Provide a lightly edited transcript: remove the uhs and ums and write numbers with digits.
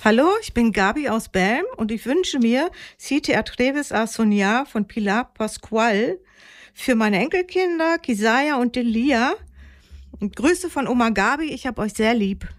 Hallo, ich bin Gabi aus Belm und ich wünsche mir Si te atreves a soñar von Pilar Pascual für meine Enkelkinder Kisaya und Delia. Und Grüße von Oma Gabi, ich hab euch sehr lieb.